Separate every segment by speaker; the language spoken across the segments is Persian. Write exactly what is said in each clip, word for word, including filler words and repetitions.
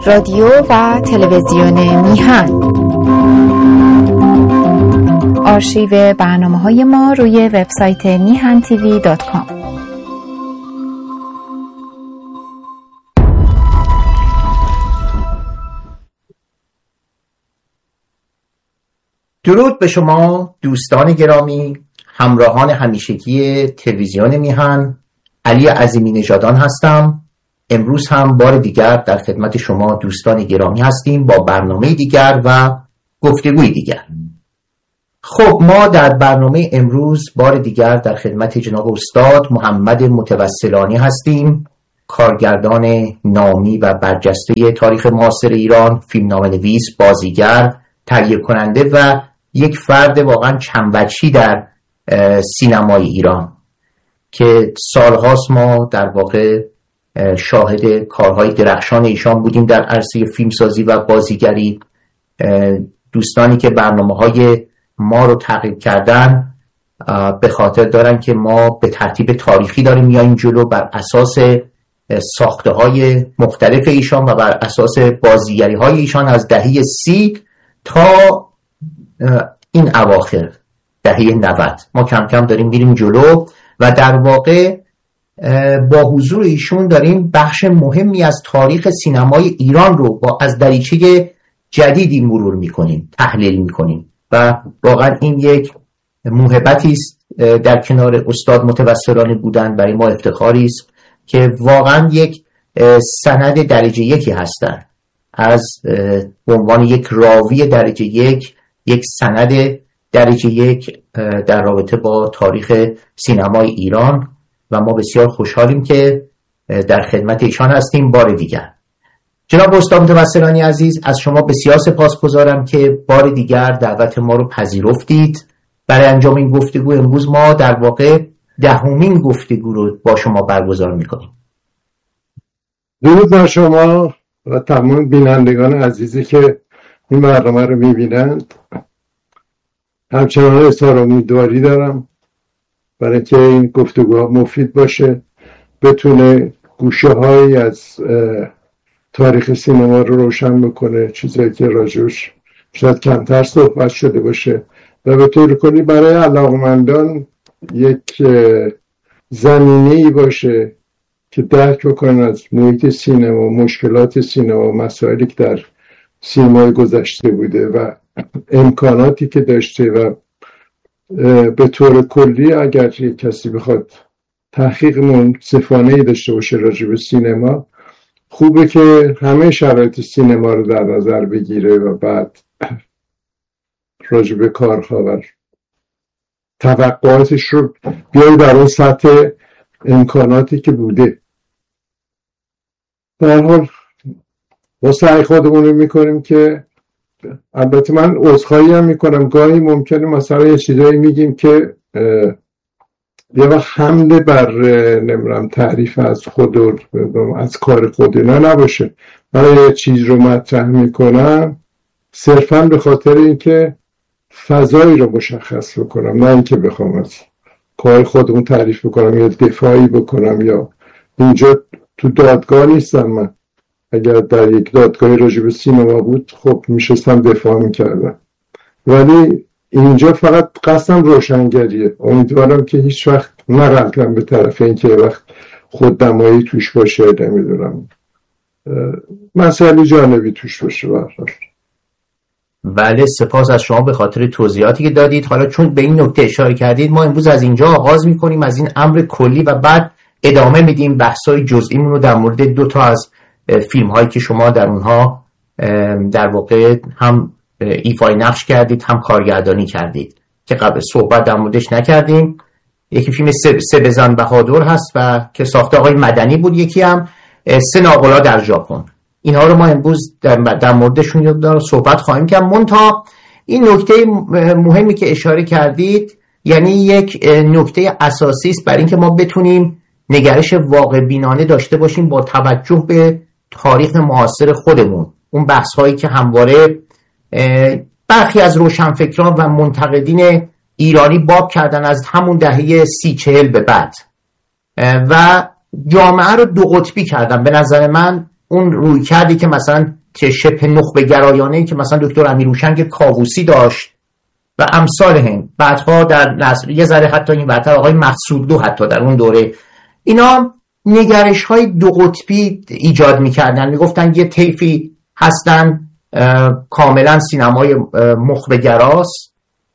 Speaker 1: رادیو و تلویزیون میهن. آرشیو برنامه‌های ما روی وبسایت میهن تیوی دات کام.
Speaker 2: درود به شما دوستان گرامی، همراهان همیشگی تلویزیون میهن. علی عظیمی نژادان هستم. امروز هم بار دیگر در خدمت شما دوستان گرامی هستیم با برنامه دیگر و گفتگوی دیگر. خب ما در برنامه امروز بار دیگر در خدمت جناب استاد محمد متوسلانی هستیم، کارگردان نامی و برجسته تاریخ معاصر ایران، فیلمنامه‌نویس، بازیگر، تهیه کننده و یک فرد واقعا چندوجهی در سینمای ایران که سالهاست ما در واقع شاهد کارهای درخشان ایشان بودیم در عرصه فیلمسازی و بازیگری. دوستانی که برنامه‌های ما رو تعقیب کردن به خاطر دارن که ما به ترتیب تاریخی داریم میاییم جلو، بر اساس ساخته‌های مختلف ایشان و بر اساس بازیگری‌های ایشان از دهه سی تا این اواخر دهه نود ما کم کم داریم میریم جلو و در واقع با حضور ایشون داریم بخش مهمی از تاریخ سینمای ایران رو با از دریچه جدیدی مرور میکنیم، تحلیل میکنیم و واقعا این یک موهبتی است در کنار استاد متوسلانی بودن. برای ما افتخاری است که واقعا یک سند درجه یکی هستن، از عنوان یک راوی درجه یک، یک سند درجه یک در رابطه با تاریخ سینمای ایران و ما بسیار خوشحالیم که در خدمت ایشان هستیم بار دیگر. جناب استاد متوسلانی عزیز، از شما بسیار سپاسگزارم که بار دیگر دعوت ما رو پذیرفتید برای انجام این گفتگو. امروز ما در واقع دهمین گفتگو رو با شما برگزار میکنیم.
Speaker 3: درود بر شما و تمام بینندگان عزیزی که این برنامه رو میبینند. همچنان اظهار امیدواری دارم برای اینکه این گفتگوها مفید باشه، بتونه گوشه هایی از تاریخ سینما رو روشن بکنه، چیزایی که راجوش شاید کمتر صحبت شده باشه و به طور کلی برای علاقمندان یک زمینه‌ای باشه که درک بکنن از محیط سینما، مشکلات سینما، مسائلی که در سینمای گذشته بوده و امکاناتی که داشته و به طور کلی اگر یک کسی بخواد تحقیق منصفانه‌ای داشته باشه راجع به سینما، خوبه که همه شرایط سینما رو در نظر بگیره و بعد راجع به کارها و توقعاتش رو بیاره در اون سطح امکاناتی که بوده. در حال با سعی خودمون رو میکنیم که، البته من عذرخواهی هم میکنم گاهی ممکنه مثلا یه چیزایی میگیم که یه وقت حمله بر نمیدونم تعریف از خود و از کار خود اینا نباشه. من یه چیز رو مطرح میکنم صرفا به خاطر اینکه فضایی رو مشخص بکنم، نه اینکه بخوام از کار خودمون تعریف بکنم یا دفاعی بکنم. یا اینجا تو دادگاه نیستم من. اگر در یک دادگاه راجع به سینما بود خب میشستم دفاع میکردم، ولی اینجا فقط قصدم روشنگریه. امیدوارم که هیچ وقت نرفتم به طرف اینکه وقت خودنمایی توش باشه، نمیدونم مسئله جانبی توش باشه. برحال
Speaker 2: بله، سپاس از شما به خاطر توضیحاتی که دادید. حالا چون به این نکته اشاره کردید، ما امروز از اینجا آغاز میکنیم، از این امر کلی، و بعد ادامه میدیم بحث‌های جزئیمون رو در مورد دو تا از فیلم هایی که شما در اونها در واقع هم ایفای نقش کردید هم کارگردانی کردید که قبل صحبت در موردش نکردیم. یکی فیلم سه بزن بهادر هست و که ساخته آقای مدنی بود، یکی هم سه ناقلا در ژاپن. اینها رو ما امروز در, در موردشون در صحبت خواهیم کرد. منتها این نکته مهمی که اشاره کردید یعنی یک نکته اساسی است برای اینکه ما بتونیم نگرش واقع بینانه داشته باشیم با توجه به تاریخ معاصر خودمون. اون بحث هایی که همواره برخی از روشنفکران و منتقدین ایرانی باب کردن از همون دهه سی چهل به بعد و جامعه رو دو قطبی کردن. به نظر من اون روی کردی که مثلا شبه نخبه گرایانه‌ای که مثلا دکتر امیرهوشنگ کاووسی داشت و امثال هم، بعدها در نصر یه ذره حتی این برتر آقای مقصودلو حتی در اون دوره، اینا نگرش های دو قطبی ایجاد میکردن. میگفتن یه طیفی هستن کاملا سینمای مخبه گراست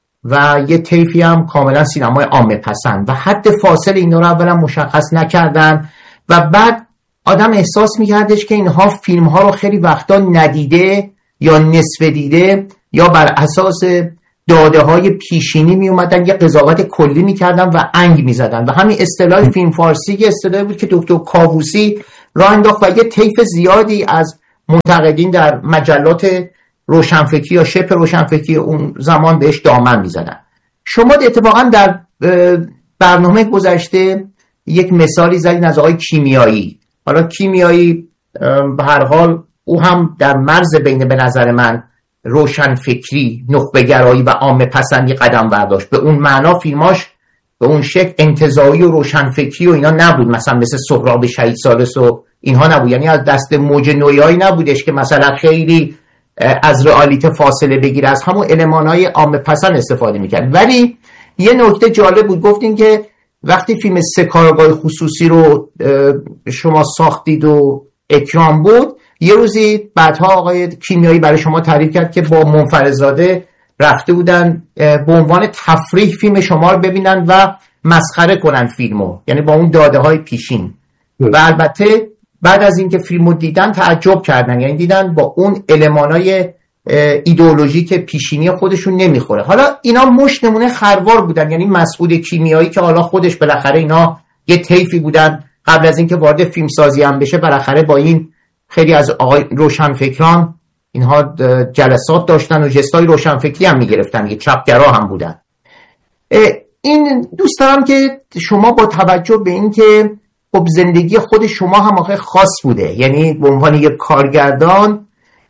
Speaker 2: و یه طیفی هم کاملا سینمای عامه پسند و حد فاصل اینا رو اولا مشخص نکردن و بعد آدم احساس میکردش که اینها فیلم ها رو خیلی وقتا ندیده یا نصف دیده یا بر اساس داده های پیشینی می اومدن یه قضاوت کلی میکردن و انگ میزدن و همین اصطلاح فیلم فارسی که اصطلاحی بود که دکتر کاووسی راه انداخت و یه طیف زیادی از منتقدین در مجلات روشنفکری یا شبه روشنفکری اون زمان بهش دامن میزدن. شما اتفاقا در برنامه گذشته یک مثالی زدین از آقای کیمیایی. حالا کیمیایی به هر حال او هم در مرز بین به نظر من روشنفکری، نخبه گرایی و عامه پسندی قدم برداشت. به اون معنا فیلماش به اون شکل انتزاعی و روشنفکری و اینا نبود، مثلا مثل سهراب شهید ثالث و اینها نبود، یعنی از دست موج نویایی نبودش که مثلا خیلی از رئالیته فاصله بگیره، از همون المانهای عامه پسند استفاده میکرد. ولی یه نکته جالب بود، گفتین که وقتی فیلم سه کارگاه خصوصی رو شما ساختید و اکرام بود، یه روزی بعدها آقای کیمیایی برای شما تعریف کرد که با منفرزاده رفته بودن به عنوان تفریح فیلم شما رو ببینن و مسخره کنن فیلمو، یعنی با اون داده های پیشین. و البته بعد از اینکه فیلمو دیدن تعجب کردن، یعنی دیدن با اون المانای ایدئولوژیک پیشینی خودشون نمیخوره. حالا اینا مش نمونه خروار بودن، یعنی مسعود کیمیایی که حالا خودش بالاخره اینا یه طیفی بودن قبل از اینکه وارد فیلم سازی هم بشه، بالاخره با این خیلی از آقای روشنفکران اینها جلسات داشتن و جستای روشنفکری هم میگرفتن، یه چپگرا هم بودن. این دوست دارم که شما با توجه به این که خب زندگی خود شما هم آخه خاص بوده، یعنی به عنوان یک کارگردان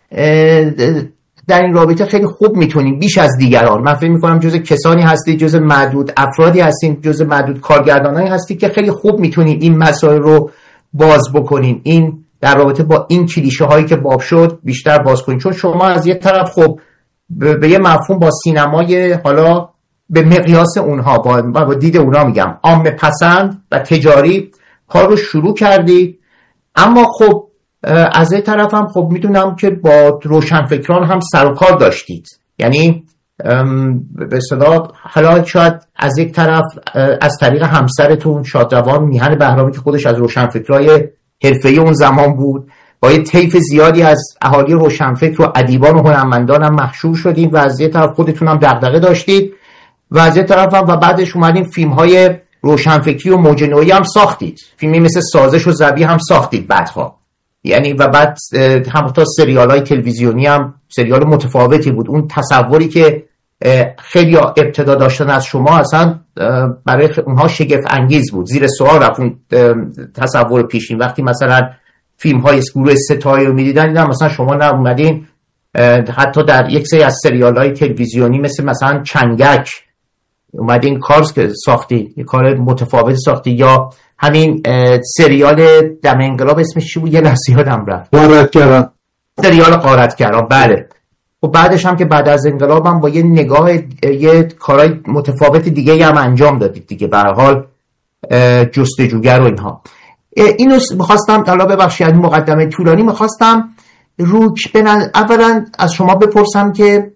Speaker 2: در این رابطه خیلی خوب میتونیم بیش از دیگران، من فکر میکنم جز کسانی هستید، جز معدود افرادی هستید، جز معدود کارگردانایی هستید که خیلی خوب میتونید این مسائل رو باز بکنین، این در رابطه با این کلیشه هایی که باب شد بیشتر باز کنین. چون شما از یه طرف خب به یه مفهوم با سینمای حالا به مقیاس اونها با, با دید اونها میگم عامه پسند و تجاری کار رو شروع کردی، اما خب از یه طرف هم خب میدونم که با روشنفکران هم سر و کار داشتید، یعنی به اصطلاح حالا شاید از یک طرف از طریق همسرتون شادروان میهن بهرامی که خودش از روشنفکرای حرفه‌ای اون زمان بود، با یه طیف زیادی از اهالی روشنفکر و ادیبان و هنرمندان هم محشور شدید و از یه طرف خودتون هم دغدغه داشتید و از یه طرف هم و بعدش اومدین فیلم‌های روشنفکری و موج نویی هم ساختید، فیلمی مثل سازش و ضبی هم ساختید بعدها، یعنی و بعد هم تا سریال‌های تلویزیونی هم سریال متفاوتی بود. اون تصوری که خیلی ابتدا داشتن از شما اصلا برای اونها شگفت انگیز بود، زیر سوال رفت اون تصور پیشین. وقتی مثلا فیلم های گروه ستایی رو میدیدن دیدن مثلا شما نه اومدین حتی در یک سری از سریال های تلویزیونی مثل مثلا چنگک اومدین کارز که ساختید، یه کار متفاوت ساختید، یا همین سریال دم انقلاب اسمش چی بود یه لحظه یادم رفت،
Speaker 3: غارتگران،
Speaker 2: سریال غارتگران. بله و بعدش هم که بعد از انقلاب هم با یه نگاه یه کارهای متفاوت دیگه هم انجام دادید دیگه، به هر حال جستجوگر و اینها. اینو میخواستم حالا ببخشید این مقدمه طولانی، میخواستم روک بنن اولا از شما بپرسم که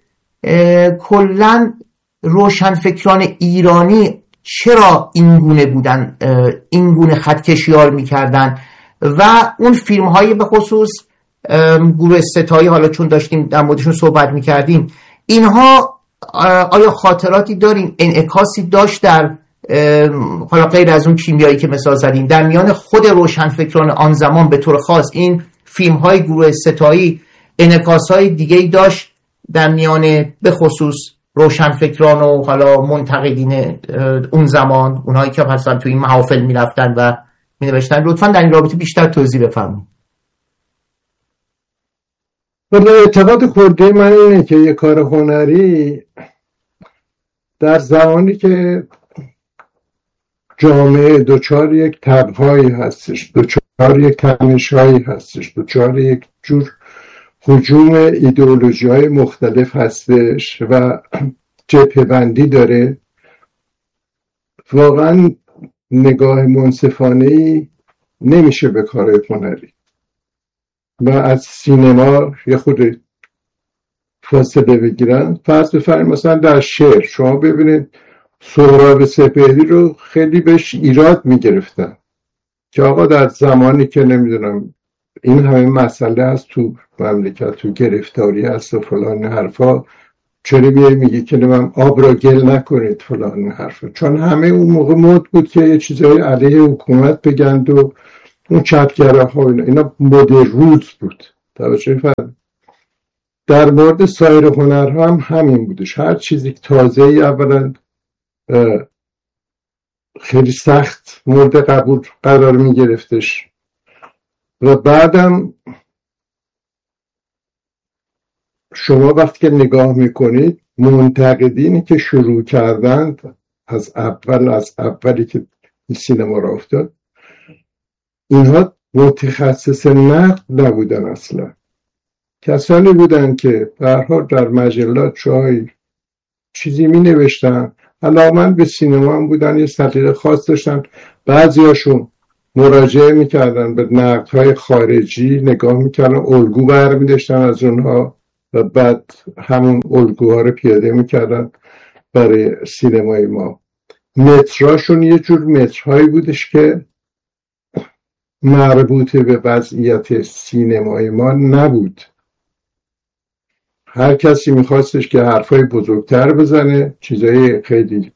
Speaker 2: کلن روشنفکران ایرانی چرا اینگونه بودن، اینگونه خطکشیار میکردن و اون فیلم های به خصوص گروه ستایی، حالا چون داشتیم در موردشون صحبت میکردیم، اینها آیا خاطراتی داریم، انعکاسی داشت در حالا غیر از اون کیمیایی که مثال زدیم در میان خود روشنفکران آن زمان به طور خاص این فیلم های گروه ستایی انعکاس های دیگه‌ای داشت در میان به خصوص روشنفکران و حالا منتقدین اون زمان، اونهایی که مثلا تو این محافل میرفتن و مینوشتن؟ لطفاً در این رابطه بیشتر توضیح بفرمایید.
Speaker 3: ولی اعتقاد خورده من اینه که یک کار هنری در زمانی که جامعه دوچار یک تبهایی هستش، دوچار یک تنشایی هستش، دوچار یک جور هجوم ایدئولوژی های مختلف هستش و جبهه بندی داره، واقعا نگاه منصفانه‌ای نمیشه به کار هنری و از سینما یه خود فاصله بگیرن. فرض بفرمایید مثلا در شعر شما ببینید سهراب سپهری رو خیلی بهش ایراد میگرفتن که آقا در زمانی که نمیدونم این همه مسئله هست تو مملکت، تو گرفتاری هست و فلان حرفا، چرا بیایی میگی که نمیم آب را گل نکنید فلان حرفا؟ چون همه اون موقع مد بود که یه چیزای علیه حکومت بگند و اون چپگره ها اینا, اینا مد روز بود. توجه فرد در مورد سایر هنرها هم همین بودش. هر چیزی تازه ای اولا خیلی سخت مورد قبول قرار می گرفتش و بعدم شما وقتی که نگاه میکنید منتقدینی که شروع کردند از اول از اولی که این سینما را افتاد، اینها متخصص نقد نبودن، اصلا کسانی بودن که به هر حال در مجلات شاید چیزی می نوشتن، علاقه‌مند به سینما هم بودن، یه سلیقه خاص داشتن. بعضیاشون مراجعه میکردن به نقدهای خارجی، نگاه میکردن، الگو برمی داشتن از اونها و بعد همون الگوها رو پیاده میکردن برای سینمای ما. متراشون یه جور مترهایی بودش که مربوط به وضعیت سینمای ما نبود. هر کسی میخواستش که حرفای بزرگتر بزنه، چیزای خیلی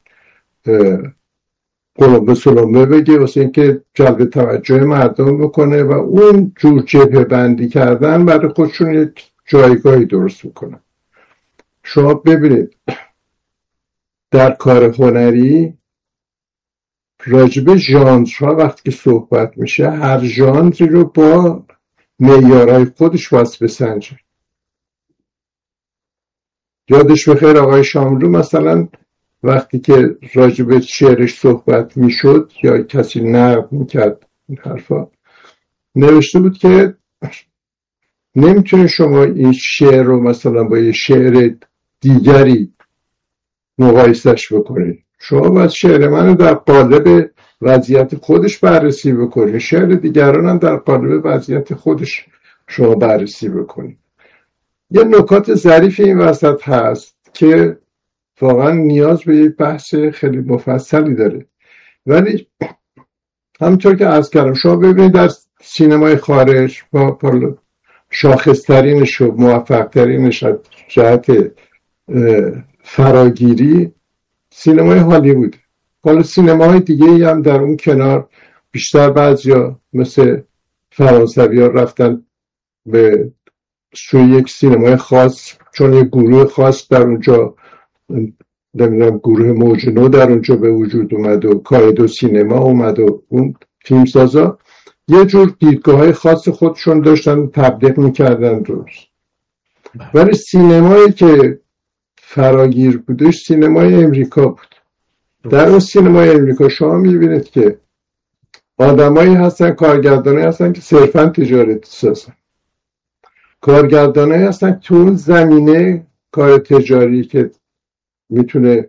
Speaker 3: قلمبه سلمبه بگه واسه اینکه جلب توجه مردم بکنه و اون جور جبهه بندی کردن برای خودشون یک جایگاهی درست بکنن. شما ببینید در کار هنری راجب ژانرها وقتی که صحبت میشه، هر ژانری رو با معیارهای خودش واسه بسنجه. یادش بخیر آقای شاملو مثلا وقتی که راجب شعرش صحبت میشد یا کسی نقد میکرد این حرفا، نوشته بود که نمیتونه شما این شعر رو مثلا با یه شعر دیگری مقایسش بکنید. شما باید شعر منو در قالب وضعیت خودش بررسی بکنید، شعر دیگران هم در قالب وضعیت خودش شما بررسی بکنید. یه نکات ظریف این وسط هست که واقعا نیاز به یک بحث خیلی مفصلی داره، ولی همونطور که عرض کردم شما ببینید در سینمای خارج با شاخصترینش و موفقترینش از جهت فراگیری سینمای هالیوود. حالا سینماهای دیگه ای هم در اون کنار بیشتر بعضیا مثل فرانسوی ها رفتن به سوی یک سینمای خاص، چون یک گروه خاص در اونجا، نمیدونم گروه موج نو در اونجا به وجود اومد و کایدو سینما اومد و اون فیلمسازا یه جور دیدگاه های خاص خودشون داشتن تبلیغ میکردن درست. ولی سینمایی که فراگیر بودش سینمای امریکا بود. در اون سینمای امریکا شما میبینید که آدمایی هستن، کارگردانایی هستن که صرفا تجارت سازن، کارگردانایی هستن تو اون زمینه کار تجاری که میتونه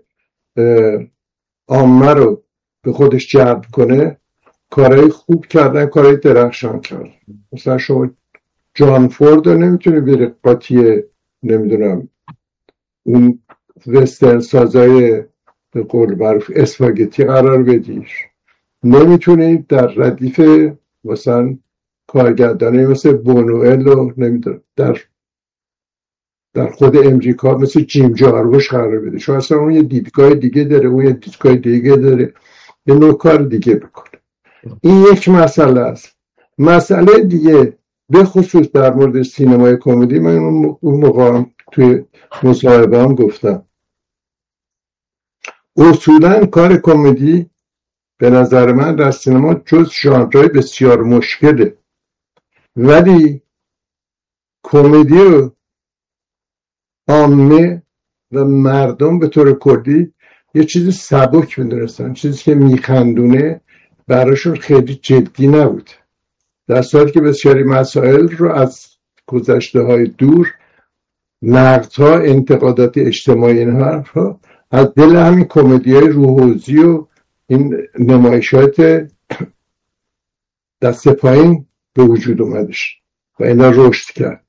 Speaker 3: عامه رو به خودش جلب کنه کارهای خوب کردن، کارهای درخشان کردن. مثلا شما جان فورد رو نمیتونه بره قاطی نمیدونم اون وسترن سازای به قول معروف اسپاگتی قرار بدیش. نمیتونید در ردیف مثلا کارگردانه مثل بونوئل و نمیدونم در در خود امریکا مثل جیم جارموش قرار بده. شما اصلا اون یه دیدگاه دیگه داره، اون یه دیدگاه دیگه داره، یه نوع کار دیگه بکنه. این یک مسئله است. مسئله دیگه به خصوص در مورد سینمای کمدی، من اون موقع توی مصاحبه هم گفتم، اصولا کار کمدی به نظر من در سینما جز ژانرهای بسیار مشکله، ولی کمدی رو عامه و مردم به طور کلی یه چیز سبک می‌دونستن، چیزی که میخندونه براشون خیلی جدی نبود، در صورتی که بسیاری مسائل رو از گذشته های دور، نقدها، انتقادات اجتماعی، این حرفها از دل همین کمدی های روحوزی و این نمایشات دست پایین به وجود اومدش و اینا رشد کرد.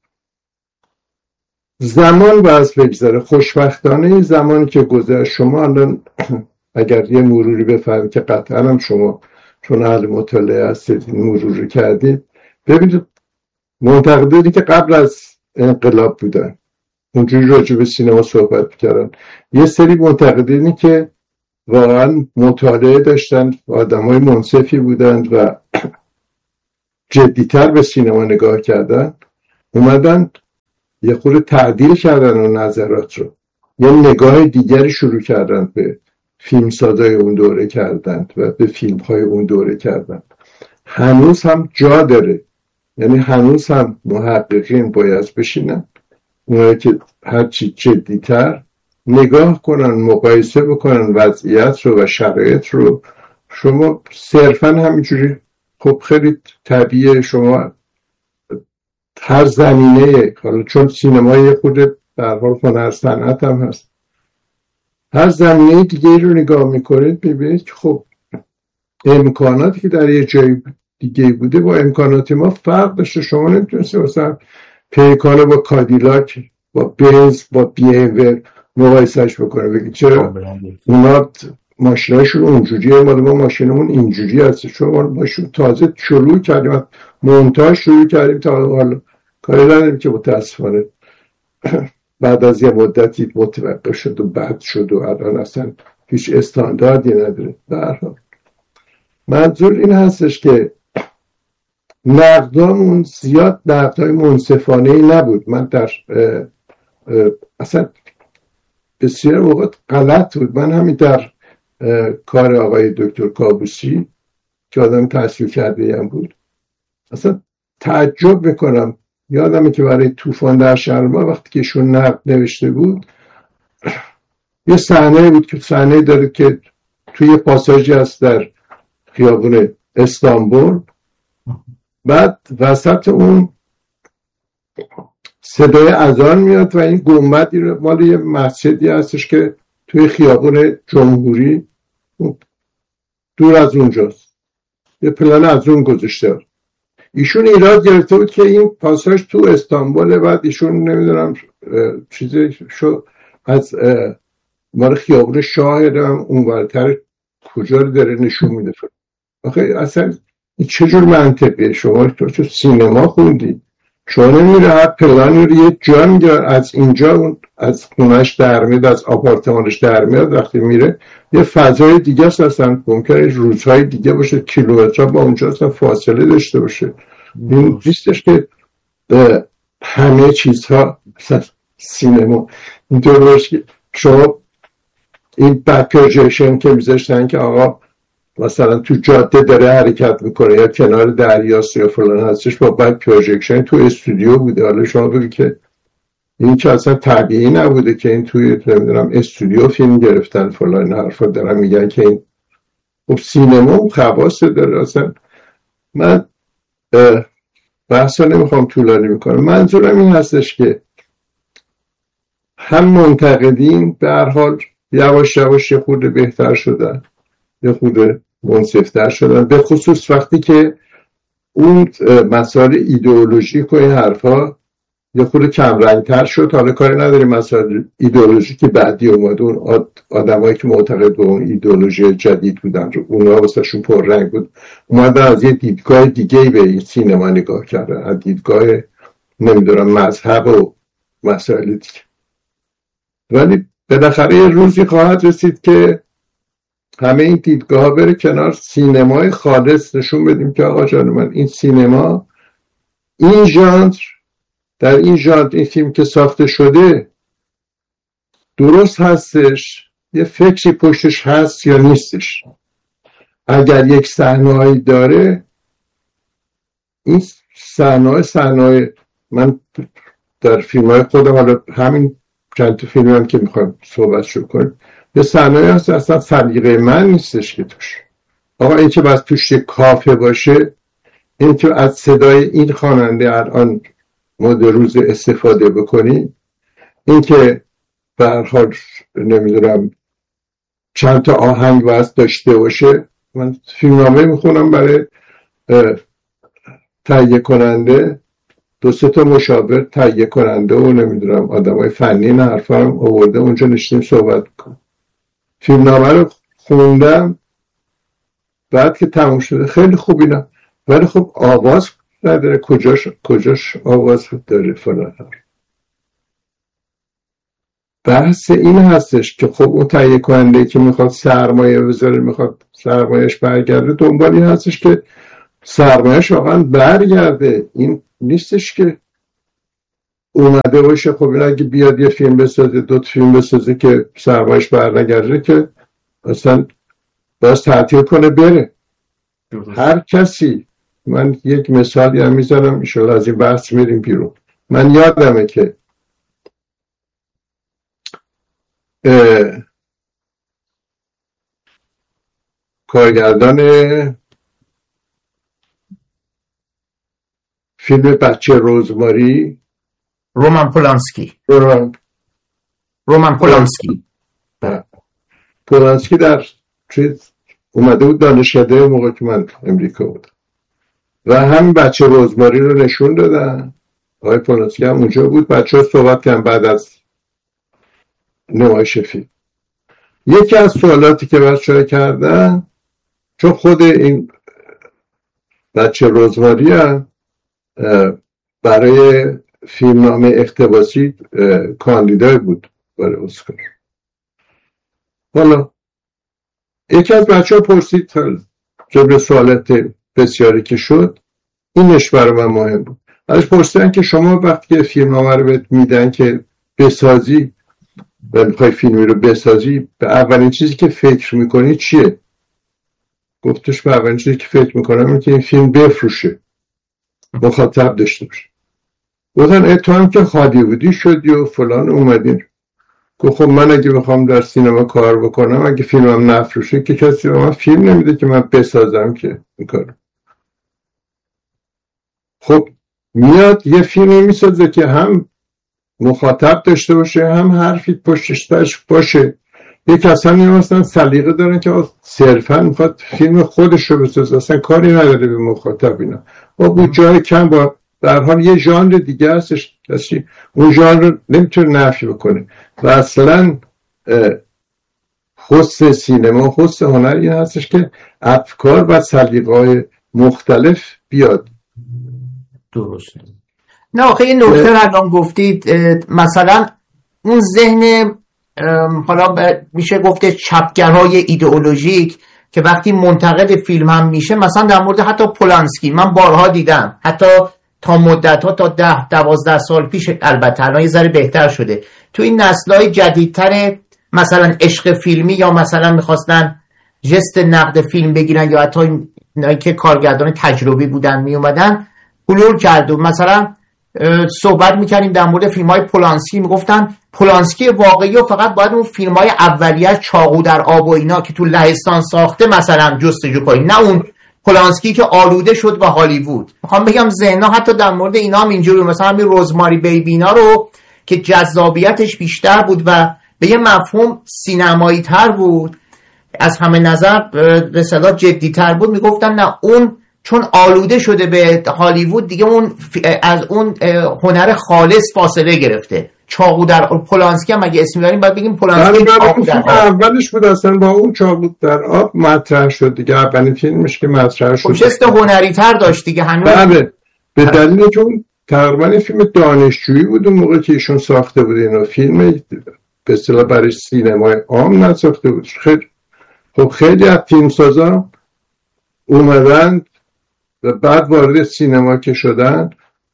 Speaker 3: زمان باز بگذره. خوشبختانه این زمانی که گذشت، شما الان اگر یه مروری بفرمید که قطعا هم شما چون اهل مطالعه هستید مروری کردید، ببینید منتقدانی که قبل از انقلاب بودن اونجوری راجع به سینما صحبت می‌کردن، یه سری منتقدینی که واقعا مطالعه داشتن، آدمای منصفی بودند و جدیتر به سینما نگاه کردن، اومدن یه خورده تعدیل کردن اون نظرات رو، یه نگاه دیگری شروع کردن به فیلمسازای اون دوره کردن و به فیلم‌های اون دوره کردن. هنوز هم جا داره، یعنی هنوز هم محققین باید بشینن اونایی که هرچی جدیتر نگاه کنن، مقایسه بکنن وضعیت رو و شرایط رو. شما صرفا همینجوری خب خیلی طبیعیه شما هر زمینه، حالا چون سینمای خود در حال هنر صنعت هم هست، هر زمینه دیگه رو نگاه میکنید ببینید که خب امکاناتی که در یه جای دیگه بوده با امکانات ما فرق داشته. شما نمیتونید مثلا پیکان با کادیلاک با بنز با بی ام و مقایسهش بکنه بگید چرا اونا ماشیناشون اونجوریه مال ما ماشینمون اینجوری هست. شما ماشین تازه شروع کردیم، مونتاژ شروع کردیم، تا حالا کاری نداریم که متاسفانه بعد از یه مدتی متوقف شد و بد شد و الان اصلا هیچ استانداردی نداره. در حال منظور این هستش که نقدامون زیاد نقدای منصفانه‌ای نبود. من در اه اه اصلا بسیار وقت غلط بود. من همین در کار آقای دکتر کابوسی که آدم تحصیل کرده هم بود اصلا تعجب میکنم. یادمه که برای طوفان در شرما وقتی که ایشون نقد نوشته بود، یه صحنه بود که صحنه داره که توی یه پاساژی هست در خیابون استانبول، بعد وسط اون صدای اذان میاد و این گنبدی مال یه مسجدی هستش که توی خیابون جمهوری دور از اونجاست، یه پلان از اون گذاشته. ایشون ایراد گرفته بود که این پاساژ تو استانبوله، بعد ایشون نمیدونم چیزی شو از مال خیابون شاه هم اونورتر کجا رو داره نشون میده. آخه اصلا این چجور منطقیه؟ شما تو سینما خوندی، شما نمیره هر پلانی رو یه جا میگه از اینجا اون از خونش در میاد، از آپارتمانش در میاد، وقتی میره یه فضای دیگه است، اصلا ممکنه روزهای دیگه باشه، کیلومترها با اونجا اصلا فاصله داشته باشه. این نیستش که همه چیزها سینما اینطور باشه که شما این بک پروجکشن که میذاشتن که آقا مثلا تو جاده داره حرکت میکنه یا کنار دریاست یا فلان هستش، با بک پروجکشن تو استودیو بوده. حالا شما بگید که این که اصلا طبیعی نبوده که این توی نمیدونم استودیو فیلم گرفتن فلان حرفا دارن میگن که این خب سینما خواص داره. اصلا من بحثا نمیخوام طولانی میکنم. منظورم این هستش که هم منتقدین به هر حال یواش یواش یه خورده بهتر شدن، یه خورده منصفتر شدن، به خصوص وقتی که اون مسائل ایدئولوژیک و این حرفا یه خورده کم رنگتر شد. حالا کاری نداریم مسائل ایدئولوژی که بعدی اومد، اون آدمایی که معتقد به اون ایدئولوژی جدید بودن اونها واسهشون پر رنگ بود، اومدن از یه دیدگاه دیگه‌ای به سینما نگاه کردن، از دیدگاه نمیدونم مذهب و مسائل دیگه. ولی بالاخره یه روزی خواهد رسید که همه این دیدگاه ها بره کنار، سینمای خالص نشون بدیم که آقا جان من این سینما، این ژانر، در این ژانر این فیلم که ساخته شده درست هستش، یه فکری پشتش هست یا نیستش. اگر یک صحنه‌ای داره، این صحنه صحنه من در فیلم‌های خودم، حالا همین چند تا فیلمی هم که میخوایم صحبت شروع کنیم، یه صحنه هست اصلا سلیقه من نیستش که توش آقا این که بس توش کافه باشه، این که از صدای این خواننده الان مد روز استفاده بکنی، این که به هر حال نمیدونم چند تا آهنگ واسه داشته باشه. من فیلمنامه میخونم برای تهیه کننده، دو سه تا مشاور تهیه کننده و نمیدونم آدمای فنی این حرفا هم آورده اونجا نشستیم صحبت کنم. فیلمنامه رو خوندم، بعد که تموم شده خیلی خوب اینا، ولی خب آواز نداره، کجاش کجاش آواز داره فلان. بحث این هستش که خب اون تهیه کننده که میخواد سرمایه بذاره، میخواد سرمایهش برگرده، دنبال این هستش که سرمایهش واقعا برگرده. این نیستش که اومده باشه خب این اگه بیاد یه فیلم بسازه، دو تا فیلم بسازه که سرمایهش برنگرده، که اصلا باز تعطیل کنه بره. هر کسی، من یک مثالی هم میزنم انشاءالله از این بحث میریم بیرون. من یادمه که کارگردان فیلم بچه رزماری،
Speaker 2: رومان پولانسکی
Speaker 3: رومان
Speaker 2: رومان پولانسکی
Speaker 3: پولانسکی در چیز اومده بود دانشکده موقع که من امریکا بودم و همین بچه رزماری رو نشون دادن. آقای پولانسکی هم اونجا بود، بچه ها صحبت کردن بعد از نمایش فیلم. یکی از سوالاتی که بچه ها کردن، چون خود این بچه رزماری هم برای فیلمنامه اقتباسی کاندیدای بود برای اسکار. حالا یکی از بچه ها پرسید، جبر سوالات بسیاری که شد، اینش برای من مهم بود. ازش پرسیدن که شما وقتی که فیلمنامه رو بهت میدن که بسازی و میخوای فیلمی رو بسازی، به اولین چیزی که فکر میکنی چیه؟ گفتش به اولین چیزی که فکر میکنم اینه که این فیلم بفروشه، مخاطب داشته باشه. گفتن اه تو هم که هالیوودی شدی و فلان اومدین. گفت خب من اگه بخوام در سینما کار بکنم، اگه فیلمم نفروشه که کسی به من فیلم نمیده که من بسازم که این کارو. خب میاد یه فیلمی میسازه که هم مخاطب داشته باشه، هم حرفی پشتش باشه. یه کسانی مثلا سلیقه دارن که صرفا میخواد فیلم خودش رو بسازه، اصلا کاری نداره به مخاطب. اینا با بود جای کم، با در حال یه ژانر دیگه هستش، کسی اون ژانر رو نمیتونه نفی بکنه. و اصلا حسن سینما، حسن هنر این هستش که افکار و سلیقه‌های مختلف بیاد.
Speaker 2: درسته. نه آخه این نکته الان گفتید، مثلا اون ذهن حالا میشه گفته چپگرای ایدئولوژیک که وقتی منتقد فیلم هم میشه، مثلا در مورد حتی پولانسکی من بارها دیدم، حتی تا مدت ها تا ده دوازده سال پیش، البته الان یه ذره بهتر شده، تو این نسل‌های جدیدتر مثلا عشق فیلمی یا مثلا میخواستن جست نقد فیلم بگیرن یا حتی اینایی که کارگردان تجربی بودن میومدن بلور کرد و مثلا صحبت میکنیم در مورد فیلم های پولانسکی، میگفتن پولانسکی واقعی و فقط باید اون فیلم های اولیه چاقو در آب و اینا که تو لهستان ساخته مثلا جستجو کنیم، نه اون پولانسکی که آلوده شد به هالیوود. میخوام بگم ذهن‌ها حتی در مورد اینا هم اینجوری، مثلا همین رزماری بیبینا رو که جذابیتش بیشتر بود و به یه مفهوم سینمایی تر بود، از همه نظر به اصطلاح جدی تر بود، میگفتن نه اون چون آلوده شده به هالیوود دیگه اون از اون هنر خالص فاصله گرفته. چاقو در پولانسکی هم اگه اسم میاریم باید بگیم پولانسکی چاقو در آب.
Speaker 3: اولش بود اصلا با اون چاقو در آب مطرح شد دیگه، اولین فیلمش که مطرح شد
Speaker 2: جست هنری تر داشت دیگه هنوز.
Speaker 3: بله به دلیل که اون تقریبا فیلم دانشجویی بود اون موقع که ایشون ساخته بود، اینو فیلم به اصطلاح برای سینمای عام نساخته بود. خیلی خب خیلی از فیلمسازا اومدن و بعد وارد سینما که شدن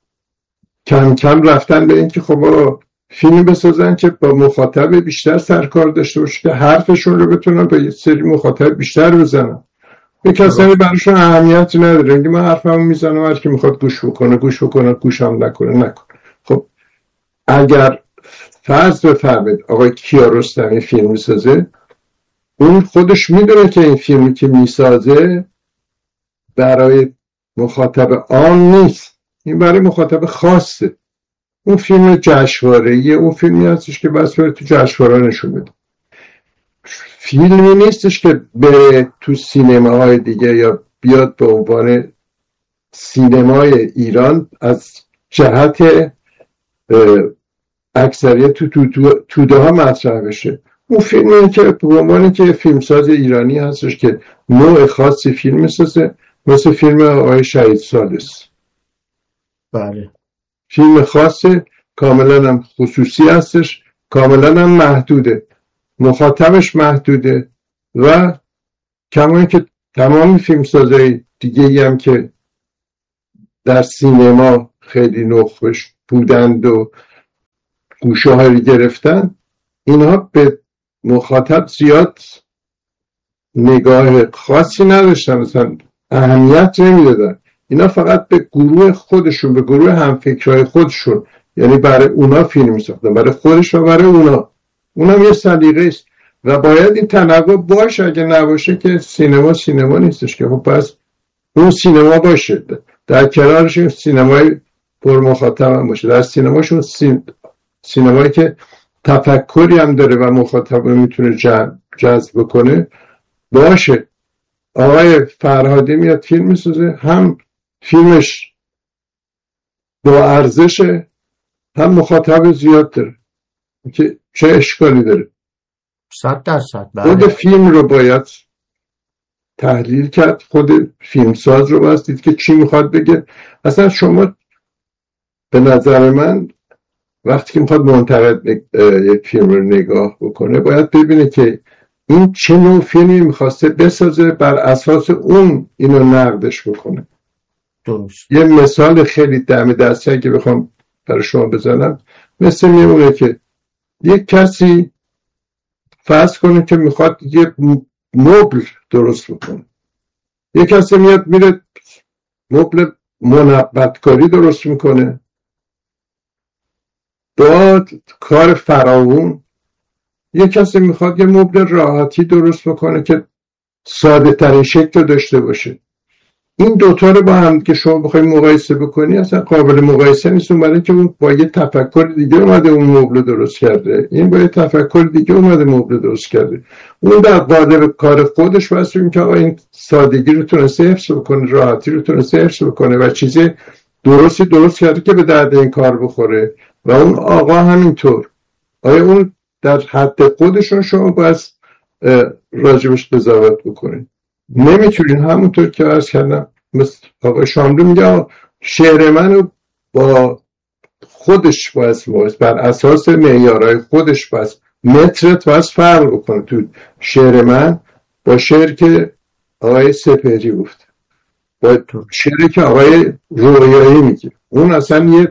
Speaker 3: کم کم رفتن به این که خب فیلم بسازن که با مخاطب بیشتر سرکار داشته باشه که حرفشون رو بتونن به یه سری مخاطب بیشتر بزنن. یه کسانی براشون اهمیتی نداره، اینکه من حرفمو میزنم هر کی میخواد گوش بکنه گوش بکنه، گوشم نکنه نکنه. خب اگر فرض بفرمایید آقای کیارستمی فیلم میسازه، اون خودش میدونه که این فیلمی که میسازه برای مخاطب عام نیست، این برای مخاطب خاصه. اون فیلم جشنواره‌ایه، اون فیلمی هستش که بس تو جشنواره نشون بده. فیلمی نیستش که بره تو سینماهای دیگه یا بیاد به عنوان سینمای ایران از جهت اکثریت تو تو تو توده ها مطرح بشه. اون فیلمی که به عنوان که فیلمساز ایرانی هستش که نوع خاصی فیلم میسازه، مثل فیلم آقای شهید ثالث.
Speaker 2: بله.
Speaker 3: فیلم خاصه، کاملا هم خصوصی هستش، کاملا هم محدوده، مخاطبش محدوده و کما که تمام فیلمسازهای دیگه هم که در سینما خیلی نخبش بودند و گوشه هایی گرفتن، اینها به مخاطب زیاد نگاه خاصی نداشتن، مثلا اهمیت نمیدادن. اینا فقط به گروه خودشون، به گروه همفکرهای خودشون، یعنی برای اونا فیلم میساختن، برای خودش و برای اونا. اونم یه سلیقه است و باید این تنوع باشه. اگه نباشه که سینما سینما نیستش که. خب پس اون سینما باشه، در کنارش سینمای پر مخاطب هم باشه، در سینماشون سین... سینمایی که تفکری هم داره و مخاطب رو میتونه جذب کنه باشه. آقای فرهادی میاد فیلم میسازه، هم فیلمش با ارزشه، هم مخاطب زیاد داره، که چه اشکالی داره؟
Speaker 2: صد درصد.
Speaker 3: خود فیلم رو باید تحلیل کرد، خود فیلمساز رو باید دید که چی میخواد بگه. اصلا شما به نظر من وقتی که میخواد منتقد یک فیلم رو نگاه بکنه، باید ببینه که این چه نوع فیلمی میخواسته بسازه، بر اساس اون اینو نقدش بکنه.
Speaker 2: درست.
Speaker 3: یه مثال خیلی دم دستی که بخوام برای شما بزنم، مثل میمونه که یک کسی فرض کنه که میخواد یه مبل درست بکنه، یک کسی میاد میره مبل منبتکاری درست میکنه با کار فراوون. یک کسی میخواد یه مبل راحتی درست بکنه که ساده ترین شکل داشته باشه. این دوتا رو با هم که شما بخوای مقایسه بکنی اصلا قابل مقایسه نیست، برای که اون با یه تفکر دیگه اومده اون مبل درست کرده، این با یه تفکر دیگه اومده مبل درست کرده. اون در قالب کار خودش واسه این که آقا این سادگی رو تونسته حفظ بکنه، راحتی رو تونسته حفظ بکنه و چیزی درستی درست کرده که به درد این کار بخوره. و اون آقا همینطور. آیا اون در حد خودشون شما باید راجبش قضاوت بکنید؟ نمیتونین. همونطور که عرض کردم مثل آقای شاملو میگه شعر منو با خودش باید باید بر اساس معیارهای خودش باید مترت باید فرق بکنه تو شعر من با شعر که آقای سپهری گفت، با شعری که آقای رویایی میگه. اون اصلا یه